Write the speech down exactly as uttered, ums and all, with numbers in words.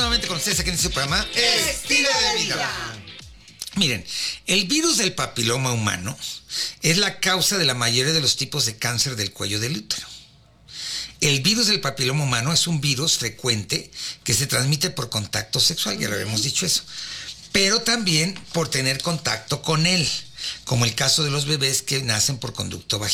nuevamente con ustedes aquí en este programa Estilo de Vida. Miren, el virus del papiloma humano es la causa de la mayoría de los tipos de cáncer del cuello del útero. El virus del papiloma humano es un virus frecuente que se transmite por contacto sexual, ya lo habíamos dicho eso, pero también por tener contacto con él, como el caso de los bebés que nacen por conducto vaginal.